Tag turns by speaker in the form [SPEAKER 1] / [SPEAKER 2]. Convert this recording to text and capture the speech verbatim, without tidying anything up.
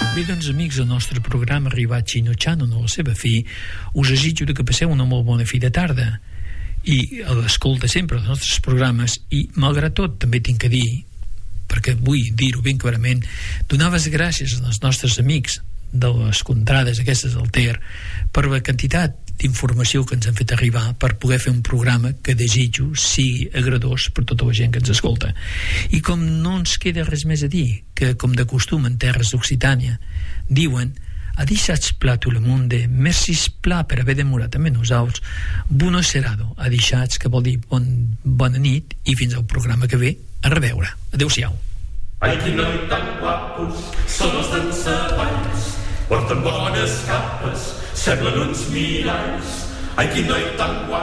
[SPEAKER 1] Bé, doncs, amics, el nostre programa ha arribat xinotxant a la seva fi. Us desitjo que passeu una molt bona fi de tarda i l'escolta sempre els nostres programes, i malgrat tot també tinc que dir, perquè vull dir-ho ben clarament, donar les gràcies als nostres amics de les contrades aquestes del Ter per la quantitat d'informació que ens han fet arribar per poder fer un programa que desitjo sigui agradós per tota la gent que ens escolta. I com no ens queda res més a dir, que com de costum en terres d'Occitània diuen a deixats pla tout le monde, merci pla per haver demorat amb nosaltres, buono serado, a deixats, que vol dir bon, bona nit, i fins al programa que ve, a reveure. Adéu-siau.
[SPEAKER 2] Ai, quin noi tan guapos són els dansavalls, porten bones capes, semblen uns miralls. Ai, quin noi tan guapos